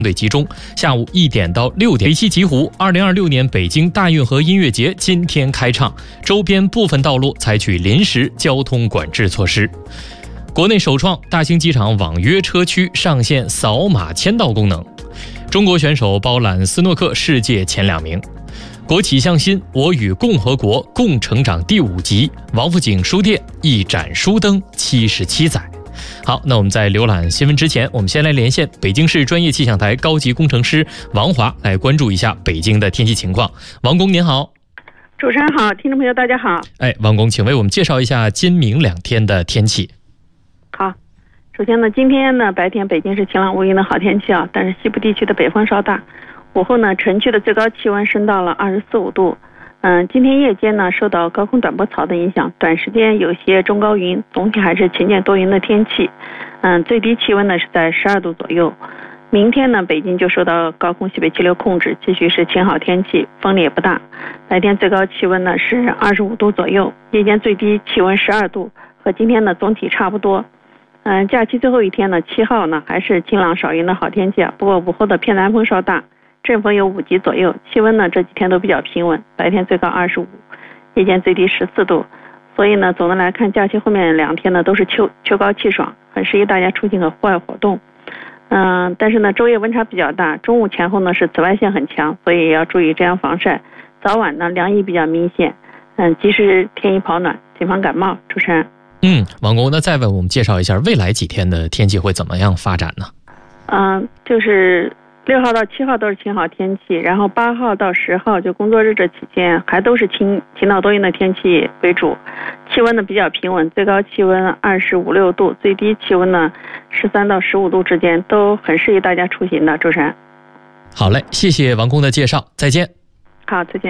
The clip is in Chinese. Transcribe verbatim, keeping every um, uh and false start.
队集中，下午一点到六点，北汽极狐二零二六年北京大运河音乐节今天开唱，周边部分道路采取临时交通管制措施。国内首创大兴机场网约车区上线扫码签到功能。中国选手包揽斯诺克世界前两名。国企向新，我与共和国共成长第五集，王府井书店一盏书灯七十七载。好，那我们在浏览新闻之前，我们先来连线北京市专业气象台高级工程师王华，来关注一下北京的天气情况。王工您好。 主持人好，听众朋友大家好。 哎，王工，请为我们介绍一下今明两天的天气。 好，首先呢，今天呢白天北京是晴朗无云的好天气啊，但是西部地区的北风稍大。午后呢，城区的最高气温升到了二十四五度。嗯，今天夜间呢，受到高空短波槽的影响，短时间有些中高云，总体还是晴间多云的天气。嗯，最低气温呢是在十二度左右。明天呢，北京就受到高空西北气流控制，继续是晴好天气，风力也不大。白天最高气温呢是二十五度左右，夜间最低气温十二度，和今天呢总体差不多。嗯，假期最后一天呢，七号呢还是晴朗少云的好天气啊，不过午后的偏南风稍大。阵风有五级左右，气温呢这几天都比较平稳，白天最高二十五，夜间最低十四度。所以呢，总的来看，假期后面两天呢都是秋秋高气爽，很适宜大家出行和户外活动。嗯、呃，但是呢，昼夜温差比较大，中午前后呢是紫外线很强，所以也要注意遮阳防晒。早晚呢凉意比较明显，嗯，及时添衣保暖，谨防感冒。主持人， 嗯，王工，那再为我们介绍一下未来几天的天气会怎么样发展呢？ 嗯、呃，就是。六号到七号都是晴好天气，然后八号到十号就工作日这期间还都是晴晴到多云的天气为主，气温呢比较平稳，最高气温二十五六度，最低气温呢十三到十五度之间，都很适宜大家出行的。主持人， 好嘞，谢谢王工的介绍，再见。 好，再见。